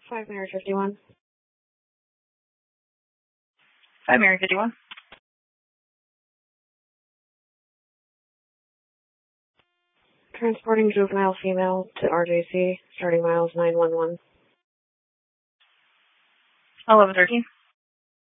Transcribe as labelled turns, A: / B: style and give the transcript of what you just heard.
A: 5 Mary 51.
B: 5 Mary 51.
A: Transporting juvenile female to RJC, starting miles 911.
B: 1113.